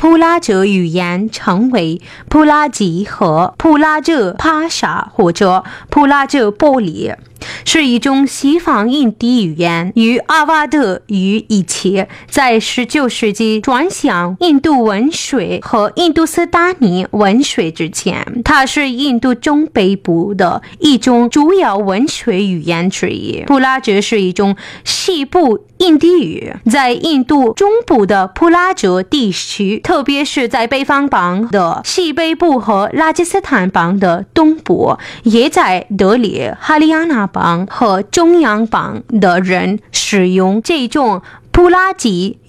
普拉哲语言称为普拉吉和普拉哲帕沙或者普拉哲波利，是一种西方印地语言，与阿瓦德语一起在19世纪转向印度文学和印度斯坦尼文学之前。它是印度中北部的一种主要文学语言之一。普拉哲是一种西部印地语，在印度中部的普拉哲地区，特别是在北方邦的西北部和拉吉斯坦邦的东部，也在德里、哈里亚纳邦和中央邦的人使用这种普拉吉